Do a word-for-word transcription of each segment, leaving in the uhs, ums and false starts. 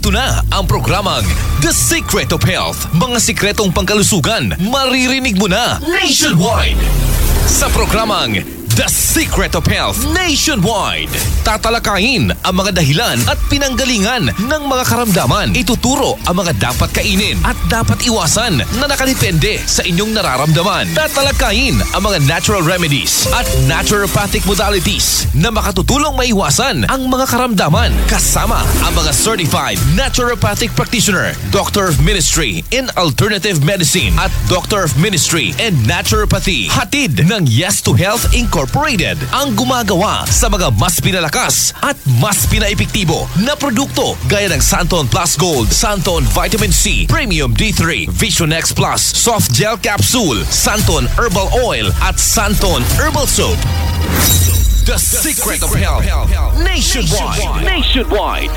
Narito na ang programang The Secret of Health. Mga sikretong pangkalusugan, maririnig mo na nationwide. Sa programang The Secret of Health Nationwide, tatalakayin ang mga dahilan at pinanggalingan ng mga karamdaman. Ituturo ang mga dapat kainin at dapat iwasan na nakadepende sa inyong nararamdaman. Tatalakayin ang mga natural remedies at naturopathic modalities na makatutulong maiwasan ang mga karamdaman. Kasama ang mga certified naturopathic practitioner, Doctor of Ministry in Alternative Medicine at Doctor of Ministry in Naturopathy. Hatid ng Yes to Health Incorporated. Ang gumagawa sa mga mas pinalakas at mas pinaepektibo na produkto gaya ng Santon Plus Gold, Santon Vitamin C, Premium D three, Vision X Plus, Soft Gel Capsule, Santon Herbal Oil at Santon Herbal Soap. The, The Secret, Secret of Health, Health. Nationwide. Nationwide.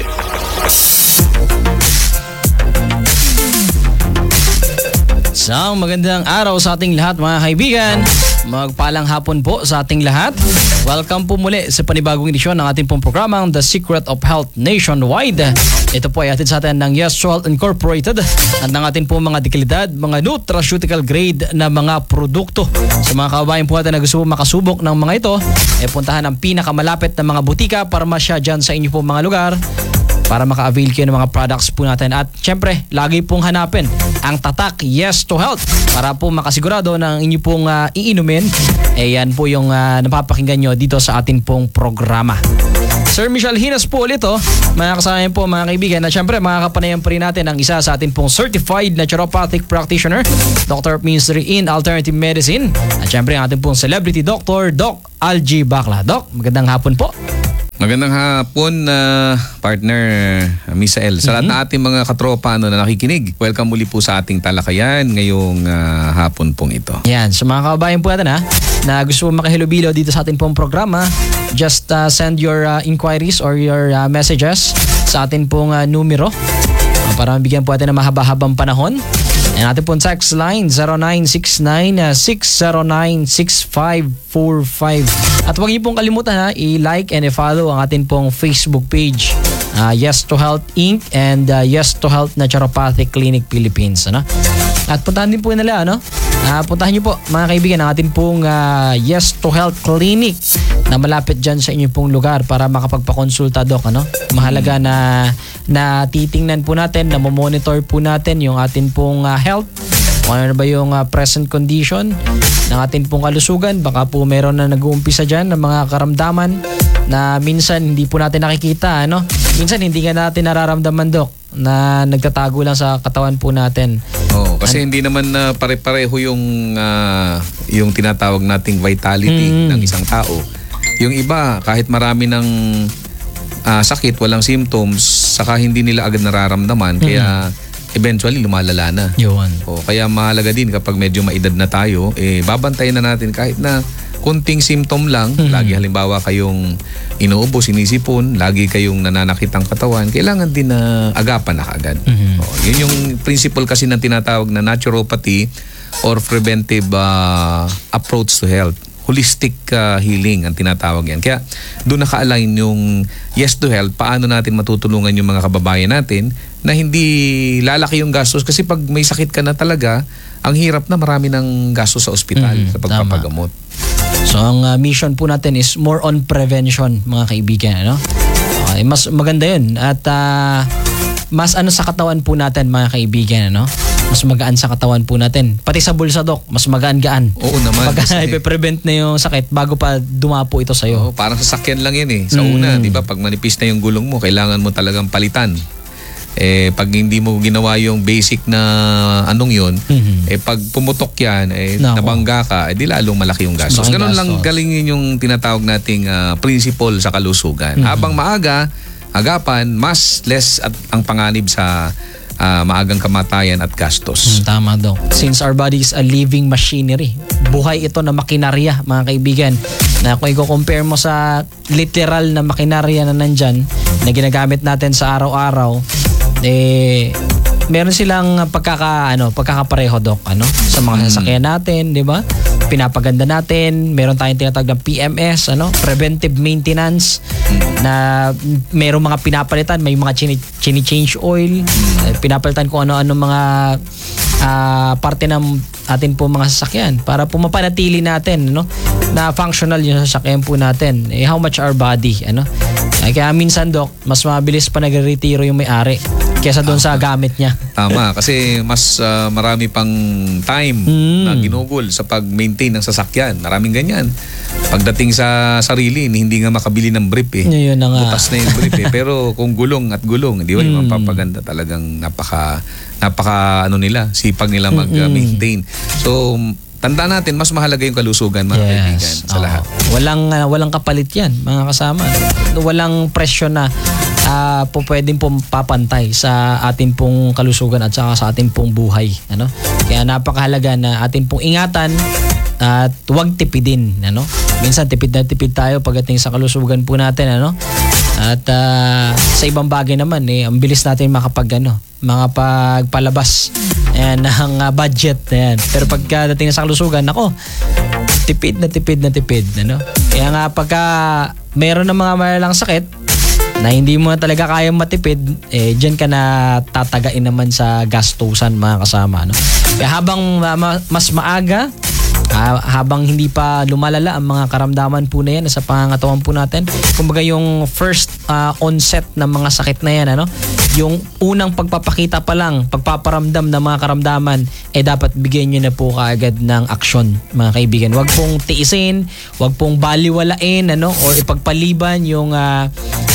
Isang magandang araw sa ating lahat mga kaibigan. Magpalang hapon po sa ating lahat. Welcome po muli sa panibagong edisyon ng ating pong programang The Secret of Health Nationwide. Ito po ay hatid sa atin ng Yes to Health Incorporated at ng ating pong mga dekalidad, mga nutraceutical grade na mga produkto. Sa mga kababayan po natin na gusto po makasubok ng mga ito, eh puntahan ang pinakamalapit na mga butika, parmasya dyan sa inyo pong mga lugar para maka-avail kayo ng mga products po natin. At syempre, lagi pong hanapin ang tatak Yes to Health para po makasigurado na ang inyo pong uh, iinumin, eh yan po yung uh, napapakinggan nyo dito sa atin pong programa. Sir Michelle Hinas po ulit, oh, mga kasama po mga kaibigan. At syempre, makakapanayan pa rin natin ang isa sa atin pong certified naturopathic practitioner, Doctor of Ministry in Alternative Medicine. At syempre, ang ating pong celebrity doctor, Doc Algie Bacla. Doc, magandang hapon po. Magandang hapon, uh, partner uh, Misael. Sa lahat mm-hmm. na ating mga katropa ano, na nakikinig, welcome muli po sa ating talakayan ngayong uh, hapon pong ito. Yan, sa mga kababayan po natin ha, na gusto mo makihilubilo dito sa ating pong programa, just uh, send your uh, inquiries or your uh, messages sa ating pong uh, numero uh, para mabigyan po natin ng mahaba-habang panahon. And ating pong text line zero nine six nine six zero nine six five four five. At huwag niyo pong kalimutan ha, i-like and i-follow ang ating pong Facebook page, uh, Yes to Health Incorporated and uh, Yes to Health Naturopathic Clinic Philippines. Ano? At puntahan din po nila, ano? Uh, puntahan niyo po mga kaibigan ang ating pong uh, Yes to Health Clinic na malapit dyan sa inyong pong lugar para makapagpakonsulta, Doc. Ano? Mahalaga na na titingnan po natin, na monitor po natin yung ating pong uh, health. Kung ano ba yung uh, present condition ng ating pong kalusugan. Baka po meron na nag-uumpisa dyan ng mga karamdaman na minsan hindi po natin nakikita. Ano? Minsan hindi nga natin nararamdaman, Doc, na nagtatago lang sa katawan po natin. Oh, kasi An- hindi naman uh, pare-pareho yung uh, yung tinatawag nating vitality mm. ng isang tao. Yung iba, kahit marami ng uh, sakit, walang symptoms, saka hindi nila agad nararamdaman, mm. kaya eventually lumalala na. Yun. O, kaya mahalaga din kapag medyo maedad na tayo, eh, babantayan na natin kahit na kunting symptom lang, mm-hmm. lagi halimbawa kayong inuubo, sinisipon, lagi kayong nananakit ang katawan, kailangan din na agapan na kaagad. Mm-hmm. O, yun yung principle kasi ng tinatawag na naturopathy or preventive uh, approach to health. Holistic uh, healing ang tinatawag yan. Kaya doon naka-align yung Yes to Health, paano natin matutulungan yung mga kababayan natin na hindi lalaki yung gastos. Kasi pag may sakit ka na talaga, ang hirap na, marami ng gastos sa ospital mm, sa pagpapagamot. Tama. So ang uh, mission po natin is more on prevention, mga kaibigan. Ano? Okay, mas maganda yun. At uh, mas ano sa katawan po natin, mga kaibigan, ano? Mas magaan sa katawan po natin. Pati sa bulsa, Doc, mas magaan-gaan. Oo naman. Pag ipe-prevent na yung sakit bago pa dumapo ito sa'yo. Oo, parang sasakyan lang yun eh. Sa mm. una, di ba, pag manipis na yung gulong mo, kailangan mo talagang palitan. Eh, pag hindi mo ginawa yung basic na anong yun, mm-hmm. eh, pag pumutok yan, eh, Nako. nabangga ka, eh, di lalong malaki yung gastos. Ganun lang galingin yung tinatawag nating uh, principle sa kalusugan. Mm-hmm. Habang maaga, agapan, mas less at ang panganib sa Uh, maagang kamatayan at gastos. Hmm, tama, Doc. Since our body is a living machinery, buhay ito na makinarya, mga kaibigan, na kung i-compare mo sa literal na makinarya na nandyan, na ginagamit natin sa araw-araw, eh, meron silang pagkaka, ano, pagkakapareho, Doc, ano, sa mga sasakyan natin, di ba? pinapaganda natin. Meron tayong tinatawag ng P M S, ano, preventive maintenance, na merong mga pinapalitan, may mga chini, chini-change oil, eh, pinapalitan kung ano-ano mga uh, parte ng atin po mga sasakyan para po mapanatili natin, no, na functional yung sasakyan po natin. Eh, how much our body, ano. Eh, kaya minsan, Doc, mas mabilis pa nagre-retiro yung may-ari kesa doon sa gamit niya. Tama, kasi mas uh, marami pang time Mm. na ginugol sa pag-maintain ng sasakyan. Maraming ganyan. Pagdating sa sarili, hindi nga makabili ng brief eh. Yun na nga. Butas na yung brief eh. Pero kung gulong at gulong, di ba, yung mapapaganda talagang napaka, napaka ano nila, sipag nila mag-maintain. So, tandaan natin, mas mahalaga yung kalusugan, mga Yes. kaibigan, sa Oo. lahat. Walang uh, walang kapalit 'yan, mga kasama. Walang presyo na uh, po pwedeng pong papantay sa atin pong kalusugan at saka sa atin pong buhay, ano? Kaya napakahalaga na atin pong ingatan at huwag tipidin, ano? Minsan tipid na tipid tayo pagdating sa kalusugan po natin, ano? At uh, sa ibang bagay naman eh, ang bilis natin makapag ano, mga pagpalabas ayan, ng uh, budget ayan. Pero pagdating sa kalusugan, ako, tipid na tipid na tipid, ano? Kaya nga pagka meron ng mga malalang sakit na hindi mo na talaga kayang matipid, eh diyan ka na tatagain naman sa gastusan, mga kasama, no? Kaya habang uh, ma- mas maaga, Uh, habang hindi pa lumalala ang mga karamdaman po na yan sa pangangatawan po natin, kumbaga yung first uh, onset ng mga sakit na yan, ano, yung unang pagpapakita pa lang, pagpaparamdam ng mga karamdaman, eh dapat bigyan nyo na po kaagad ng aksyon, mga kaibigan. Huwag pong tiisin, huwag pong baliwalain, ano, or ipagpaliban yung uh,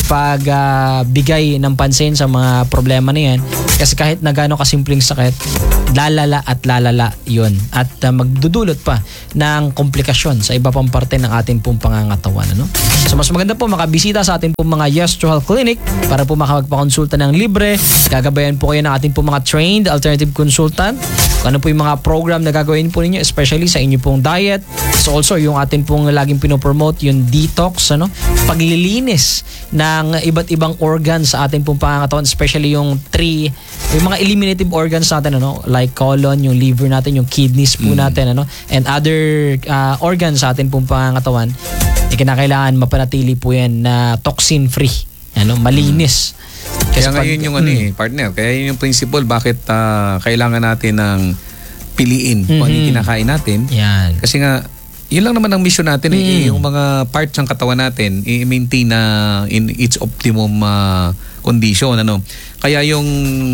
pagbigay uh, ng pansin sa mga problema na yan, kasi kahit na gaano kasimpleng sakit, lalala at lalala yun, at uh, magdudulot pa ng komplikasyon sa iba pang parte ng ating pong pangangatawan, ano? So mas maganda po makabisita sa ating pong mga Yes to Health Clinic para po makapagpakonsulta ng libre. Gagabayan po kayo ng ating pong mga trained alternative consultant kung ano po yung mga program na gagawin po ninyo, especially sa inyo pong diet. So also yung ating pong laging pinopromote, yung detox, ano, paglilinis ng iba't ibang organs sa ating pong pangangatawan, especially yung three, yung mga eliminative organs natin, ano, like colon, yung liver natin, yung kidneys po mm. natin, ano, and other uh, organs sa ating pong pangangatawan, eh, kinakailangan mapanatili po yan na toxin free, ano, malinis. Kaya ngayon yung ano eh, partner, kaya yun yung principle bakit uh, kailangan natin ng piliin mm-hmm. kung ano yung kinakain natin. Yan. Kasi nga, yun lang naman ang mission natin, mm. eh, yung mga parts ng katawan natin, i-maintain na in its optimum uh, condition, ano. Kaya yung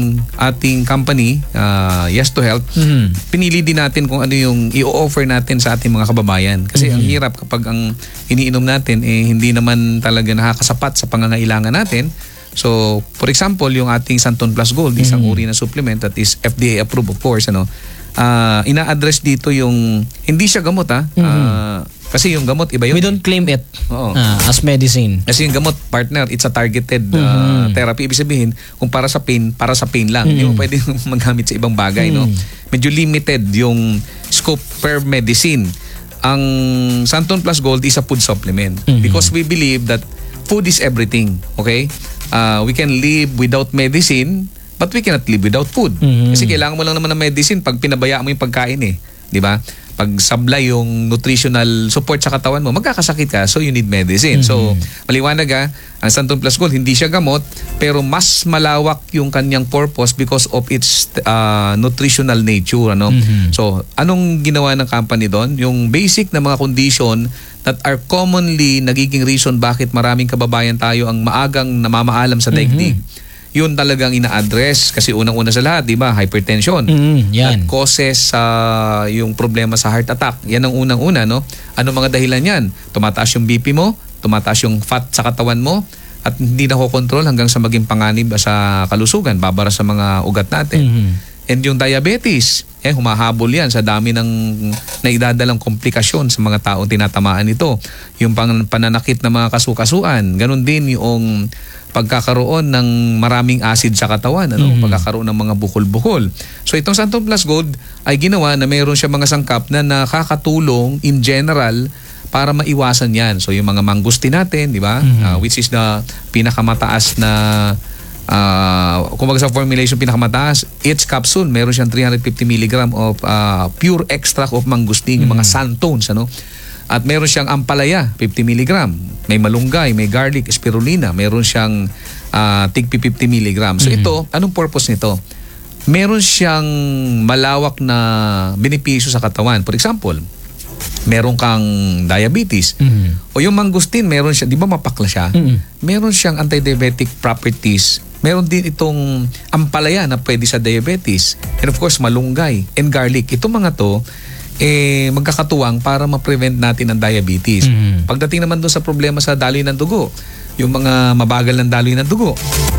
ating company, uh, Yes to Health, mm-hmm. pinili din natin kung ano yung i-offer natin sa ating mga kababayan. Kasi mm-hmm. ang hirap kapag ang iniinom natin eh hindi naman talaga nakakasapat sa pangangailangan natin. So, for example, yung ating Santon Plus Gold, mm-hmm. isang uri na supplement that is F D A approved, of course, ano. Uh, ina-address dito yung hindi siya gamot, ha. Mm-hmm. Uh, kasi yung gamot iba yun. We don't claim it Oo. uh, as medicine. Kasi yung gamot, partner, it's a targeted uh, mm-hmm. therapy. Ibig sabihin, kung para sa pain, para sa pain lang. Hindi mm-hmm. mo pwede magamit sa ibang bagay, mm-hmm. no? Medyo limited yung scope per medicine. Ang Santon Plus Gold is a food supplement. Mm-hmm. Because we believe that food is everything. Okay? Uh, we can live without medicine, but we cannot live without food. Mm-hmm. Kasi kailangan mo lang naman ng medicine pag pinabayaan mo yung pagkain eh. Di ba? Pag sablay yung nutritional support sa katawan mo, magkakasakit ka, so you need medicine. Mm-hmm. So, maliwanag ha, ang Santon Plus Gold, hindi siya gamot, pero mas malawak yung kanyang purpose because of its uh, nutritional nature. Ano? Mm-hmm. So, anong ginawa ng company doon? Yung basic na mga condition that are commonly nagiging reason bakit maraming kababayan tayo ang maagang namamaalam sa daigdig. Mm-hmm. Yun talagang ina-address kasi unang-una sa lahat, di ba, hypertension. Mm, yan. That causes uh, yung problema sa heart attack. Yan ang unang-una, no? Ano mga dahilan yan? Tumataas yung B P mo, tumataas yung fat sa katawan mo, at hindi na kokontrol hanggang sa maging panganib sa kalusugan, babara sa mga ugat natin. Mm-hmm. And yung diabetes, eh, humahabol yan sa dami ng naidadalang komplikasyon sa mga taong tinatamaan ito. Yung pang, pananakit ng mga kasukasuan, ganun din yung pagkakaroon ng maraming acid sa katawan, ano? Mm-hmm. Pagkakaroon ng mga bukol-bukol. So itong Santon Plus Gold ay ginawa na mayroon siya mga sangkap na nakakatulong in general para maiwasan yan. So yung mga mangustin natin, di ba? Mm-hmm. Uh, which is the pinakamataas na uh, kumbaga sa formulation pinakamataas, each capsule meron siyang three hundred fifty milligram of uh, pure extract of mangustin, yung mga santones, ano. At meron siyang ampalaya, fifty milligram. May malunggay, may garlic, spirulina. Meron siyang uh, tig fifty milligram. So Mm-hmm. ito, anong purpose nito? Meron siyang malawak na benepisyo sa katawan. For example, meron kang diabetes. Mhm. O yung mangustin, meron siya, di ba mapakla siya? Mhm. Meron siyang anti-diabetic properties. Meron din itong ampalaya na pwede sa diabetes. And of course, malunggay and garlic. Itong mga to, eh, magkakatuwang para ma-prevent natin ang diabetes. Mhm. Pagdating naman doon sa problema sa daloy ng dugo, yung mga mabagal ng daloy ng dugo,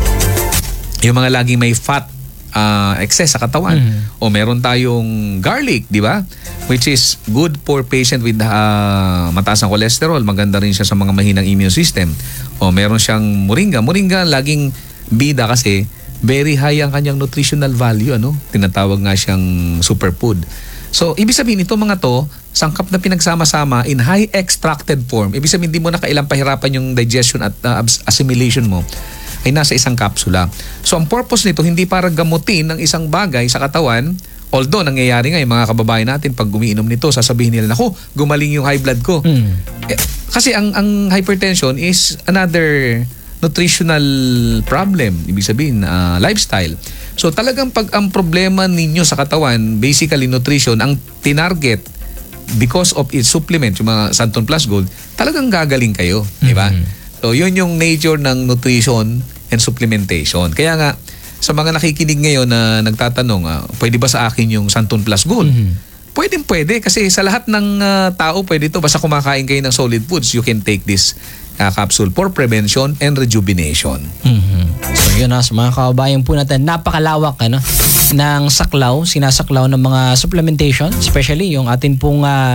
yung mga laging may fat uh, excess sa katawan, Mhm. o meron tayong garlic, di ba? Which is good for patient with uh, mataas ang cholesterol. Maganda rin siya sa mga mahinang immune system. O meron siyang moringa. Moringa laging bida kasi very high ang kanyang nutritional value, ano? Tinatawag nga siyang superfood. So, ibig sabihin ito mga to, sangkap na pinagsama-sama in high extracted form. Ibig sabihin, hindi mo na kailang pahirapan yung digestion at uh, assimilation mo, ay nasa isang kapsula. So, ang purpose nito, hindi para gamutin ang isang bagay sa katawan. Although, nangyayari nga yung mga kababayan natin, pag gumiinom nito, sasabihin nila, naku, gumaling yung high blood ko. Mhm. Eh, kasi ang, ang hypertension is another nutritional problem. Ibig sabihin, uh, lifestyle. So talagang pag ang problema ninyo sa katawan, basically nutrition, ang tinarget because of its supplement, yung mga Santon Plus Gold, talagang gagaling kayo. Di ba? So yun yung nature ng nutrition and supplementation. Kaya nga, sa mga nakikinig ngayon na nagtatanong, uh, pwede ba sa akin yung Santon Plus Gold? Mhm. Pwedeng pwede kasi sa lahat ng uh, tao pwede ito. Basta kumakain kayo ng solid foods, you can take this uh, capsule for prevention and rejuvenation. Mhm. So yun na, sa mga kababayan po natin, napakalawak ano, ng saklaw, sinasaklaw ng mga supplementation, especially yung atin pong uh,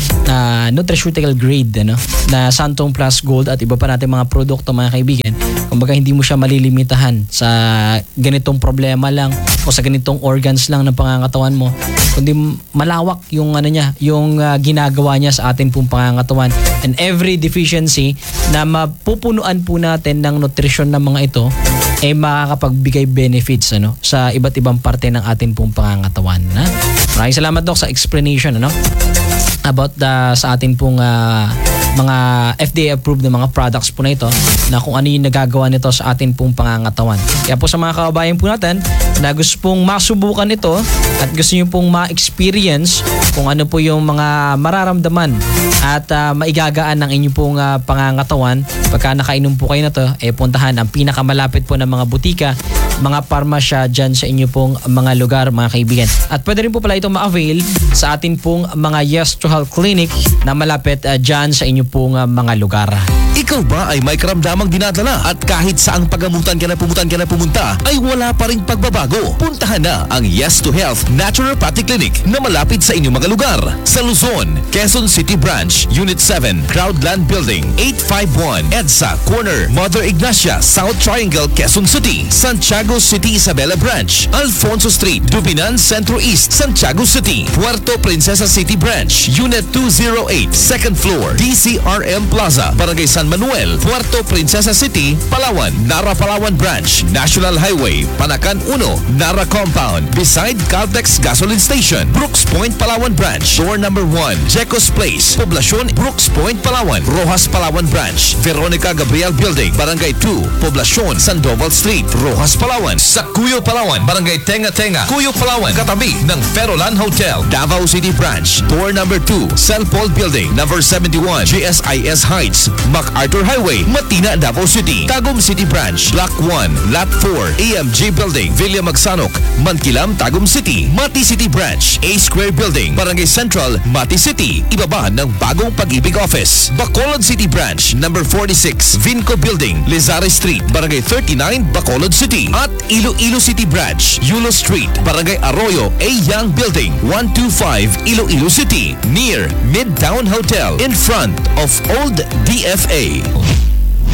uh, nutraceutical grade ano, na Santon Plus Gold at iba pa natin mga produkto mga kaibigan. Kumbaga hindi mo siya malilimitahan sa ganitong problema lang o sa ganitong organs lang ng pangangatawan mo, kundi malawak yung ano niya, yung uh, ginagawa niya sa atin pong pangangatawan. And every deficiency na mapupunuan po natin ng nutrisyon ng mga ito ay makakapagbigay benefits ano sa iba't ibang parte ng atin pong pangangatawan. Na? Maraming salamat Doc sa explanation ano about the, sa atin pong uh, mga F D A approved na mga products po na ito, na kung ano yung nagagawa nito sa atin pong pangangatawan. Kaya po sa mga kababayan po natin na gusto pong masubukan ito at gusto nyo pong ma-experience kung ano po yung mga mararamdaman at uh, maigagaan ng inyong pong uh, pangangatawan pagka nakainom po kayo na to, eh puntahan ang pinakamalapit po ng mga butika, mga parmasya dyan sa inyo pong mga lugar mga kaibigan. At pwede rin po pala ito ma-avail sa atin pong mga Yes to Health Clinic na malapit uh, dyan sa inyo pong uh, mga lugar. Ikaw ba ay may karamdamang dinadala at kahit saang pagamutan ka na pumutan ka na pumunta ay wala pa ring pagbabago? Puntahan na ang Yes to Health Naturopathic Clinic na malapit sa inyong mga lugar. Sa Luzon, Quezon City Branch, Unit seven, Crowdland Building, eight five one, EDSA Corner, Mother Ignacia, South Triangle, Quezon City. Santiago City Isabela Branch, Alfonso Street, Dubinan Centro East, Santiago City. Puerto Princesa City Branch, Unit two oh eight, second floor, D C R M Plaza, Barangay San Manuel, Puerto Princesa City, Palawan. Nara Palawan Branch, National Highway, Panacan one, Nara Compound, beside Caltex Gasoline Station. Brooks Point Palawan Branch, door number one, Jecos Place, Poblacion, Brooks Point Palawan. Rojas Palawan Branch, Veronica Gabriel Building, Barangay two, Poblacion, Sandoval Street, Rojas Palawan. Sa Cuyo Palawan, Barangay Tenga Tenga, Cuyo Palawan, katabi ng Ferolan Hotel. Davao City Branch, door number two, San Paul Building, number seventy-one, G S I S Heights, MacArthur Highway, Matina, Davao City. Tagum City Branch, Block one, Lot four, A M G Building, Villa Magsanok, Mankilam, Tagum City. Mati City Branch, A Square Building, Barangay Central, Mati City. Ibaba ng Bagong Pag-ibig Office. Bacolod City Branch, number forty-six, Vinco Building, Lizare Street, Barangay thirty-nine, Bacolod City. At Iloilo City Branch, Yulo Street, Barangay Arroyo, A Young Building, one twenty-five, Iloilo City. Near Midtown Hotel, in front of Old D F A.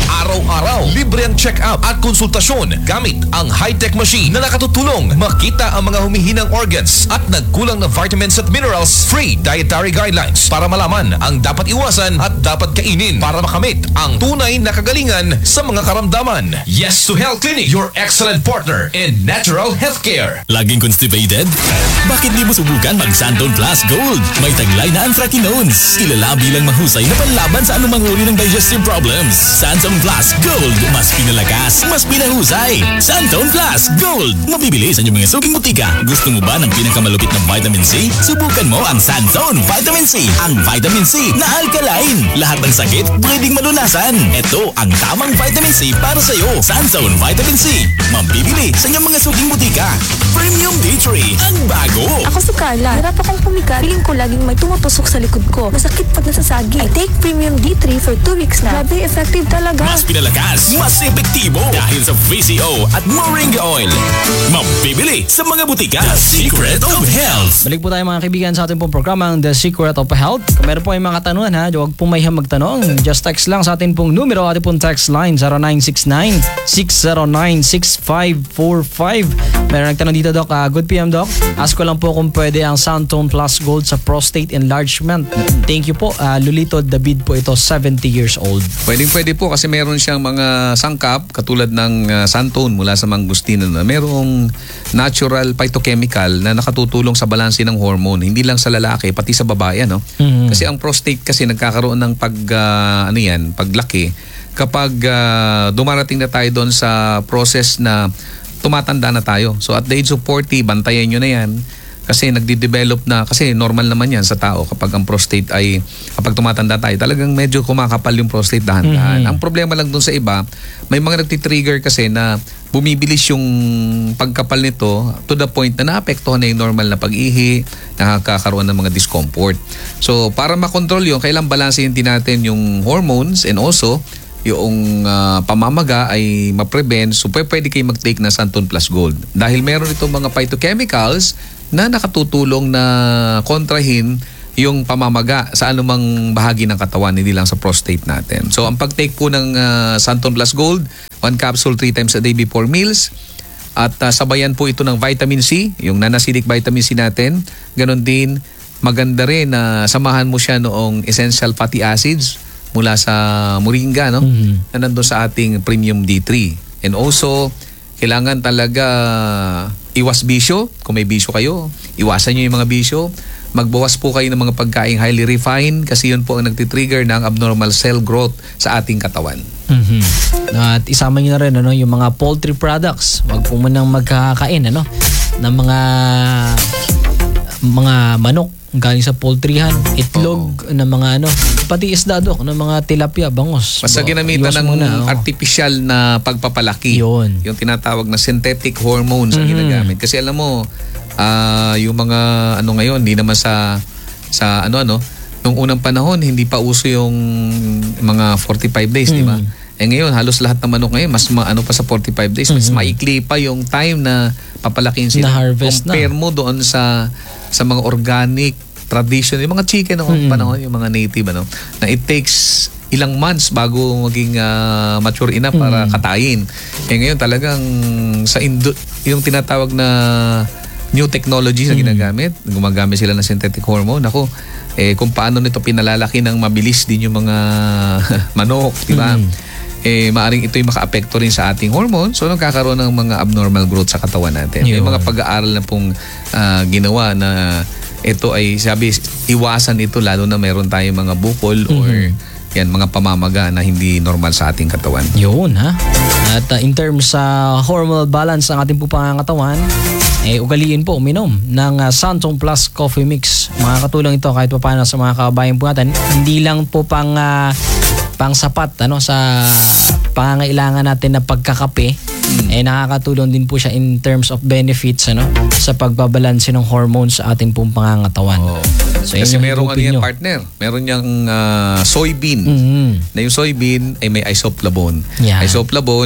araw-araw. Libre ang check-up at konsultasyon gamit ang high-tech machine na nakatutulong makita ang mga humihinang organs at nagkulang na vitamins at minerals. Free dietary guidelines para malaman ang dapat iwasan at dapat kainin para makamit ang tunay na kagalingan sa mga karamdaman. Yes to Health Clinic, your excellent partner in natural healthcare. Laging constipated? Bakit di mo subukan mag-Santon Plus Gold? May taglay na anthracinones. Kilala bilang mahusay na panlaban sa anumang uri ng digestive problems. Santon Plus Gold. Mas pinalakas, mas pinahusay. Santon Plus Gold. Mabibili sa inyong mga suking butika. Gusto mo ba ng pinakamalupit na vitamin C? Subukan mo ang Santon Vitamin C. Ang vitamin C na alkaline. Lahat ng sakit pwedeng malunasan. Ito ang tamang vitamin C para sa iyo. Santon Vitamin C. Mabibili sa inyong mga suking butika. Premium D three. Ang bago. Ako si Carla. Hirap akong pumikat. Feeling ko laging may tumutusok sa likod ko. Masakit pag nasasagi. I take Premium D three for two weeks na. Grabe, effective talaga. Mas pinalakas, mas epektibo dahil sa V C O at Moringa Oil. Mabibili sa mga butika. The Secret of Health. Balik po tayo mga kaibigan sa ating pong programang The Secret of Health. Kung meron po yung mga katanungan ha, huwag po mayhang magtanong. Just text lang sa ating pong numero, ating pong text line zero nine six nine, six zero nine, six five four five. Meron nagtanong dito, Doc. Uh, good P M, Doc. Ask ko lang po kung pwede ang Santon Plus Gold sa prostate enlargement. Thank you po. Uh, Lolito David po ito, seventy years old. Pwedeng pwede po kasi meron siyang mga sangkap katulad ng uh, Santon mula sa mangustina na merong natural phytochemical na nakatutulong sa balanse ng hormone, hindi lang sa lalaki pati sa babae, no? Mhm. Kasi ang prostate kasi nagkakaroon ng pag uh, ano yan, paglaki kapag uh, dumarating na tayo doon sa process na tumatanda na tayo. So at the age of forty, bantayan nyo na yan. Kasi nagde-develop na, kasi normal naman yan sa tao kapag ang prostate ay, kapag tumatanda tayo, talagang medyo kumakapal yung prostate dahan-dahan. Mm-hmm. Ang problema lang dun sa iba, may mga nagtitrigger kasi na bumibilis yung pagkapal nito to the point na naapektuhan na yung normal na pag-ihi, nakakaroon ng mga discomfort. So para makontrol yun, kailangan balansehin din natin yung hormones and also yung uh, pamamaga ay ma-prevent. So pwede kayo mag-take na Santon Plus Gold. Dahil meron itong mga phytochemicals na nakatutulong na kontrahin yung pamamaga sa anumang bahagi ng katawan, hindi lang sa prostate natin. So ang pag-take po ng uh, Santon Plus Gold, one capsule three times a day before meals. At uh, sabayan po ito ng vitamin C, yung non-acidic vitamin C natin. Ganon din, maganda rin na samahan mo siya noong essential fatty acids mula sa moringa, no? Mm-hmm. Na nandun sa ating Premium D three. And also, kailangan talaga iwas bisyo. Kung may bisyo kayo, iwasan nyo yung mga bisyo. Magbawas po kayo ng mga pagkain highly refined kasi yun po ang nagtitrigger ng abnormal cell growth sa ating katawan. Mm-hmm. At isama nyo na rin ano, yung mga poultry products. Huwag po munang magkakain ano, ng mga mga manok galing sa poultryhan, itlog oh. ng mga ano, pati isda, Dok, ng mga tilapia, bangos. Basta ginamitan ng muna, oh. artificial na pagpapalaki. Yun. Yung tinatawag na synthetic hormones mm-hmm. ang ginagamit. Kasi alam mo, uh, yung mga ano ngayon, hindi naman sa sa ano ano, nung unang panahon hindi pa uso yung mga forty-five days, mm-hmm. di ba? Eh ngayon, halos lahat ng manok ngayon, mas ma, ano pa sa forty-five days, mas mm-hmm. maikli pa yung time na papalakin sila. Na-harvest Compare na. mo doon sa sa mga organic tradition, yung mga chicken noong mm-hmm. panahon, yung mga native, ano, na it takes ilang months bago maging uh, mature enough para mm-hmm. katayin. Eh ngayon talagang sa indo, yung tinatawag na new technology na ginagamit, mm-hmm. gumagamit sila ng synthetic hormone. Ako, eh kung paano nito pinalalaki ng mabilis din yung mga manok, di ba? Mm-hmm. Eh maaring ito yung maka-apekto rin sa ating hormone, so nagkakaroon ng mga abnormal growth sa katawan natin. May mga pag-aaral na pong uh, ginawa na ito ay sabi iwasan ito lalo na meron tayong mga bukol mm-hmm. or yan mga pamamaga na hindi normal sa ating katawan. Yun ha. At uh, in terms sa uh, hormonal balance ng ating po pangangatawan, eh ugaliin po uminom ng uh, Santon Plus Coffee Mix. Makakatulong ito kahit pa paano sa mga kababayan po natin. Hindi lang po pang uh, pang sapat ano sa pangangailangan natin na pagkakape. Hmm. Eh nakakatulong din po siya in terms of benefits ano sa pagbabalanse ng hormones sa ating pong pangangatawan. Oh. So, kasi merong ano yan, partner, meron niyang uh, soybean. Mm-hmm. Na yung soybean ay may isoflavone. Yeah. Isoflavone,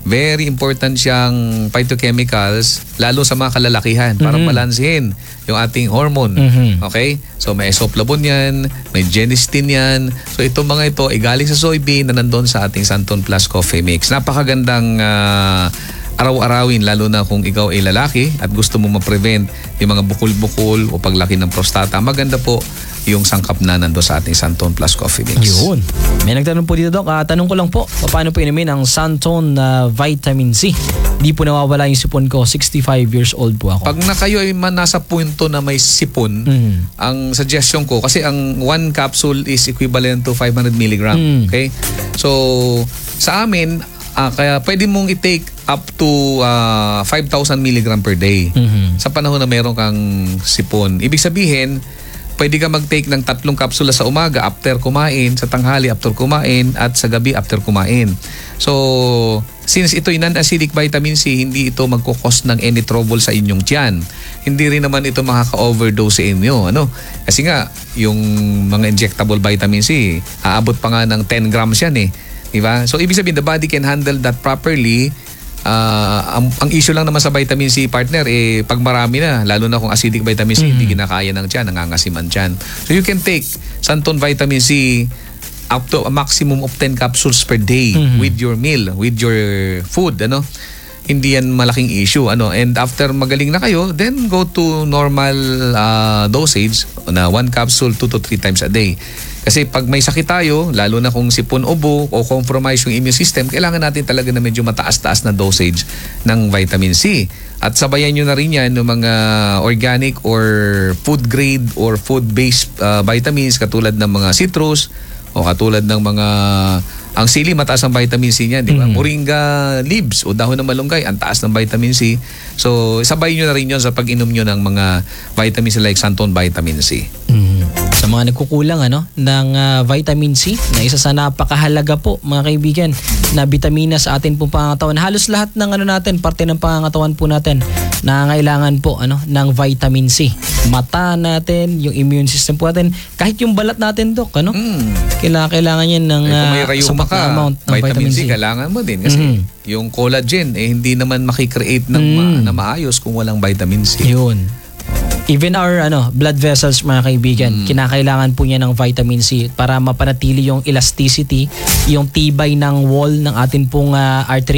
very important siyang phytochemicals lalo sa mga kalalakihan para Mhm. balansehin yung ating hormone. Mhm. Okay? So may isoflavone yan, may genistein yan. So itong mga ito ay galing sa soybean na nandun sa ating Santon Plus Coffee Mix. Napakagandang ah, araw-arawin lalo na kung ikaw ay lalaki at gusto mo ma-prevent yung mga bukol-bukol o paglaki ng prostata. Maganda po yung sangkap na nando sa ating Santon Plus Coffee Mix. Yun. May nagtanong po dito, Dok. Ah, tanong ko lang po, paano po inumin ang Santon na vitamin C? Di po nawawala yung sipon ko. sixty-five years old po ako. Pag na kayo ay man nasa punto na may sipon, Mhm. ang suggestion ko, kasi ang one capsule is equivalent to five hundred milligram. Mm. Okay? So, sa amin, ah, kaya pwede mong i-take up to ah, five thousand milligram per day. Mhm. Sa panahon na meron kang sipon. Ibig sabihin, pwede ka mag-take ng tatlong kapsula sa umaga after kumain, sa tanghali after kumain, at sa gabi after kumain. So, since ito ay non-acidic vitamin C, hindi ito magkukos ng any trouble sa inyong tiyan. Hindi rin naman ito makaka-overdose sa inyo. Ano? Kasi nga, yung mga injectable vitamin C, aabot pa nga ng ten grams yan eh. Diba? So, ibig sabihin, the body can handle that properly. Ah, ang, ang issue lang naman sa vitamin C, partner, eh, pag marami na, lalo na kung acidic vitamin C, hindi kinakaya ng tiyan, nangangasiman tiyan. So you can take Santon vitamin C up to a maximum of ten capsules per day Mhm. with your meal, with your food, ano. Hindi yan malaking issue, ano. And after magaling na kayo, then go to normal ah, dosage na one capsule two to three times a day. Kasi pag may sakit tayo, lalo na kung sipon ubo o compromise yung immune system, kailangan natin talaga na medyo mataas-taas na dosage ng vitamin C. At sabayan nyo na rin yan ng mga organic or food grade or food-based ah, vitamins katulad ng mga citrus o katulad ng mga... Ang sili, mataas ang vitamin C niyan, di ba? Mhm. Moringa leaves o dahon ng malunggay, ang taas ng vitamin C. So, sabay nyo na rin yun sa pag-inom nyo ng mga vitamins like Santon Vitamin C. Mhm. Sa mga nagkukulang ano ng ah, vitamin C, na isa sa napakahalaga po mga kaibigan na bitamina sa atin pong pangangatawan. Halos lahat ng ano natin, parte ng pangangatawan po natin nangangailangan po ano ng vitamin C. Mata natin, yung immune system po natin, kahit yung balat natin, Dok, ano? Mm. Kailangan kailangan yan ng Eh, kung may ah, rayuma sapat na ka, amount ng vitamin, C, kailangan mo din. Kasi Mhm. yung collagen, eh, hindi naman makikreate ng ma- Mm. na maayos kung walang vitamin C. Yun. Even our ano blood vessels mga kaibigan, kinakailangan po niya ng vitamin C para mapanatili yung elasticity, yung tibay ng wall ng atin pong ah, artery